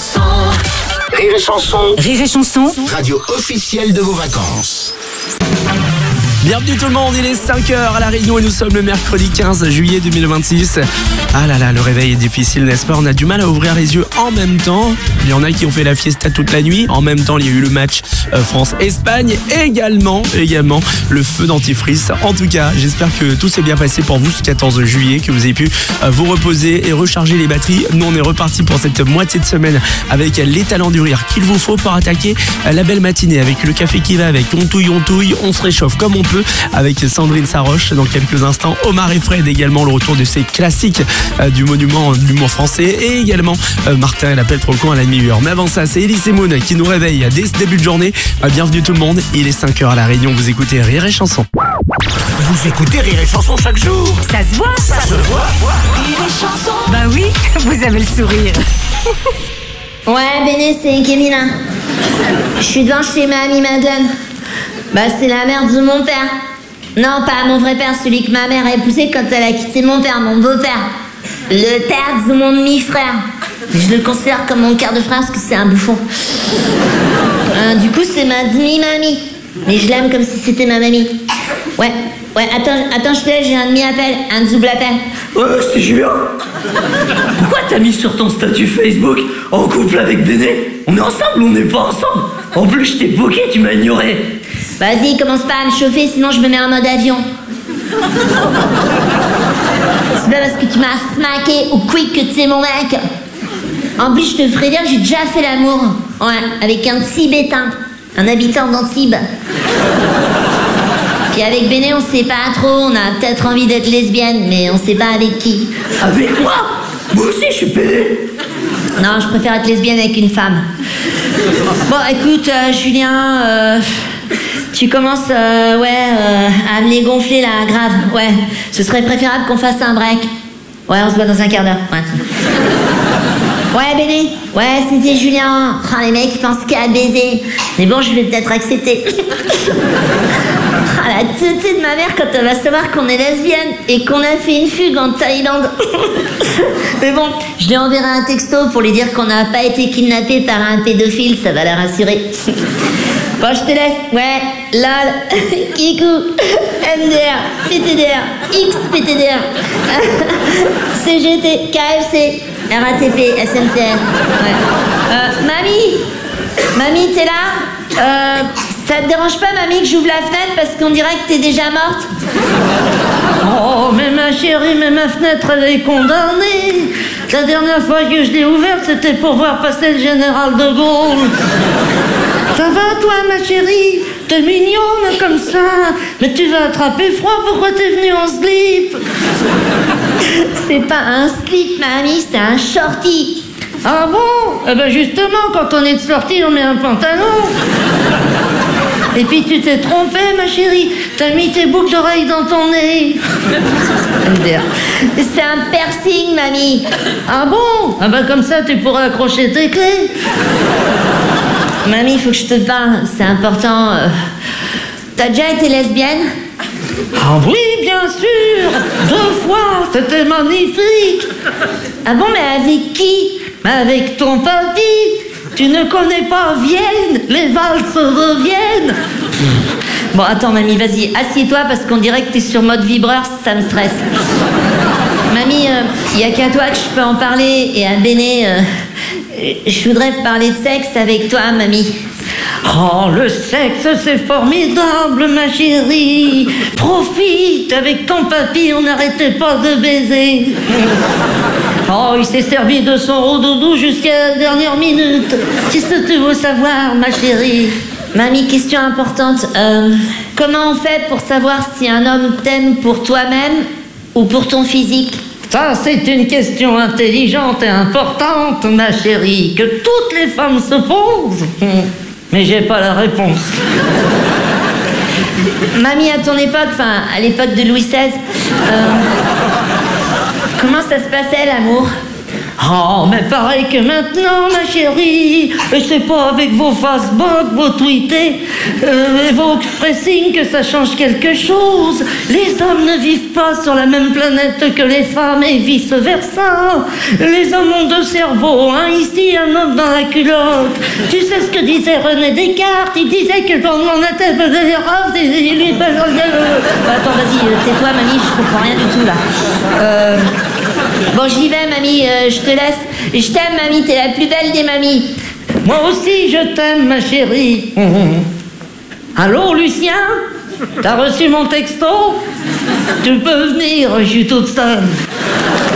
chanson. Rire et chanson. Rire et chanson. Radio officielle de vos vacances. Bienvenue tout le monde, il est 5h à La Réunion et nous sommes le mercredi 15 juillet 2026. Ah là là, le réveil est difficile, n'est-ce pas? On a du mal à ouvrir les yeux en même temps. Il y en a qui ont fait la fiesta toute la nuit. En même temps, il y a eu le match France-Espagne. Également, le feu dentifrice. En tout cas, j'espère que tout s'est bien passé pour vous ce 14 juillet, que vous avez pu vous reposer et recharger les batteries. Nous, on est reparti pour cette moitié de semaine avec les talents du rire qu'il vous faut pour attaquer la belle matinée avec le café qui va avec. On touille, on se réchauffe comme on peut avec Sandrine Saroche dans quelques instants. Omar et Fred également, le retour de ces classiques du monument de l'humour français, et également Martin et l'appel trop con à la demi-heure. Mais avant ça, c'est Elise et Moon qui nous réveille dès ce début de journée. Bienvenue tout le monde, il est 5h à La Réunion, vous écoutez Rire et Chanson. Vous écoutez Rire et Chanson chaque jour. Ça se voit. Ça se voit. Rire et chanson. Bah oui, vous avez le sourire. Ouais, Béné, c'est Kémina. Je suis devant chez ma amie Madeleine. Bah, c'est la mère de mon père. Non, pas mon vrai père, celui que ma mère a épousé quand elle a quitté mon père, mon beau-père. Le père de mon demi-frère. Je le considère comme mon quart de frère parce que c'est un bouffon. Du coup, c'est ma demi-mamie. Mais je l'aime comme si c'était ma mamie. Ouais, attends, je te laisse, j'ai un demi-appel, un double appel. Ouais, c'est Julien. Pourquoi t'as mis sur ton statut Facebook en couple avec Déné? On est ensemble ou on n'est pas ensemble? En plus, je t'ai bloqué, tu m'as ignoré. Vas-y, commence pas à me chauffer, sinon je me mets en mode avion. C'est pas parce que tu m'as smacké ou quick que tu es mon mec. En plus, je te ferai dire que j'ai déjà fait l'amour. Ouais, avec un Tibétain, un habitant d'Antibes. Puis avec Béné, on sait pas trop, on a peut-être envie d'être lesbienne, mais on sait pas avec qui. Avec moi? Moi aussi, je suis pédé. Non, je préfère être lesbienne avec une femme. Bon, écoute, Julien, tu commences, à me les gonfler, là, grave. Ouais, ce serait préférable qu'on fasse un break. Ouais, on se voit dans un quart d'heure. Ouais, Béné. Ouais, c'était Julien. Ah, les mecs pensent qu'à baiser. Mais bon, je vais peut-être accepter. Ah, la tête de ma mère quand elle va savoir qu'on est lesbienne et qu'on a fait une fugue en Thaïlande. Mais bon, je lui enverrai un texto pour lui dire qu'on n'a pas été kidnappé par un pédophile, ça va la rassurer. Bon, je te laisse. Ouais, lol, Kikou, MDR, PTDR, XPTDR, CGT, KFC, RATP, SNCF. Ouais. Mamie, t'es là? Ça te dérange pas, mamie, que j'ouvre la fenêtre parce qu'on dirait que t'es déjà morte? Oh, mais ma chérie, ma fenêtre, elle est condamnée. La dernière fois que je l'ai ouverte, c'était pour voir passer le général de Gaulle. Ça va, toi, ma chérie? T'es mignonne comme ça. Mais tu vas attraper froid, pourquoi t'es venue en slip? C'est pas un slip, mamie, c'est un shorty. Ah bon? Eh ben justement, quand on est de sortie, on met un pantalon. Et puis tu t'es trompée, ma chérie. T'as mis tes boucles d'oreilles dans ton nez. C'est un piercing, mamie. Ah bon? Ah ben comme ça, tu pourras accrocher tes clés. Mamie, faut que je te parle, c'est important. T'as déjà été lesbienne? Ah oui, bien sûr. 2 fois, c'était magnifique. Ah bon, mais avec qui? Avec ton papy. Tu ne connais pas Vienne? Les valses de Vienne. Bon, attends, mamie, vas-y, assieds-toi parce qu'on dirait que t'es sur mode vibreur, ça me stresse. Mamie, y a qu'à toi que je peux en parler, et à Béné, je voudrais parler de sexe avec toi, mamie. Oh, le sexe, c'est formidable, ma chérie. Profite, avec ton papy, on n'arrêtait pas de baiser. Oh, il s'est servi de son rodoudou jusqu'à la dernière minute. Qu'est-ce que tu veux savoir, ma chérie? Mamie, question importante. Comment on fait pour savoir si un homme t'aime pour toi-même ou pour ton physique? Ça, c'est une question intelligente et importante, ma chérie, que toutes les femmes se posent. Mais j'ai pas la réponse. Mamie, à ton époque, enfin, à l'époque de Louis XVI, comment ça se passait, l'amour? Oh, mais pareil que maintenant, ma chérie, c'est pas avec vos Facebook, vos tweetés, et vos pressings que ça change quelque chose. Les hommes ne vivent pas sur la même planète que les femmes et vice-versa. Les hommes ont deux cerveaux, un ici, un autre dans la culotte. Tu sais ce que disait René Descartes? Il disait que quand on était... Attends, vas-y, tais-toi, mamie, je comprends rien du tout, là. Bon, j'y vais, mamie, je te laisse. Je t'aime, mamie, t'es la plus belle des mamies. Moi aussi, je t'aime, ma chérie. Allô, Lucien? T'as reçu mon texto? Tu peux venir, je suis toute seule.